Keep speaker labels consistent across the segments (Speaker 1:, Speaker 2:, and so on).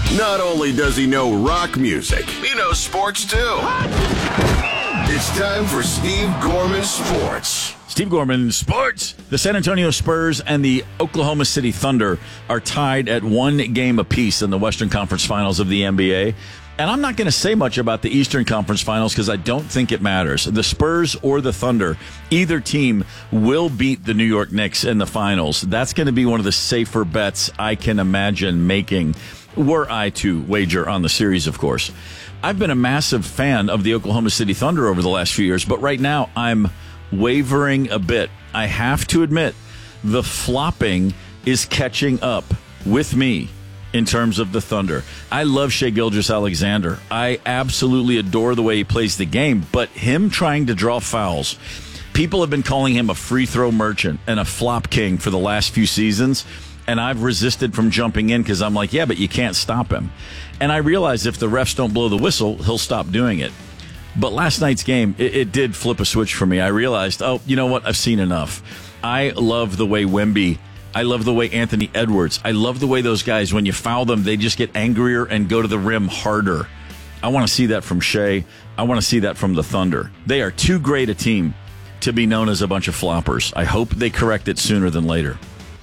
Speaker 1: Not only does he know rock music, he knows sports too. It's time for Steve Gorman Sports.
Speaker 2: Steve Gorman Sports. The San Antonio Spurs and the Oklahoma City Thunder are tied at one game apiece in the Western Conference Finals of the NBA. And I'm not going to say much about the Eastern Conference Finals because I don't think it matters. The Spurs or the Thunder, either team will beat the New York Knicks in the finals. That's going to be one of the safer bets I can imagine making, were I to wager on the series, of course. I've been a massive fan of the Oklahoma City Thunder over the last few years, but right now I'm wavering a bit. I have to admit, the flopping is catching up with me in terms of the Thunder. I love Shai Gilgeous-Alexander. I absolutely adore the way he plays the game, but him trying to draw fouls, people have been calling him a free throw merchant and a flop king for the last few seasons, and I've resisted from jumping in because I'm like, yeah, but you can't stop him. And I realize if the refs don't blow the whistle, he'll stop doing it. But last night's game, it did flip a switch for me. I realized, oh, you know what? I've seen enough. I love the way Wemby, I love the way Anthony Edwards, I love the way those guys, when you foul them, they just get angrier and go to the rim harder. I want to see that from Shai. I want to see that from the Thunder. They are too great a team to be known as a bunch of floppers. I hope they correct it sooner than later.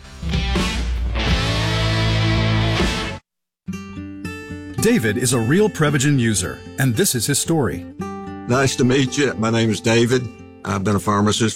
Speaker 3: David is a real Prevagen user, and this is his story.
Speaker 4: Nice to meet you. My name is David. I've been a pharmacist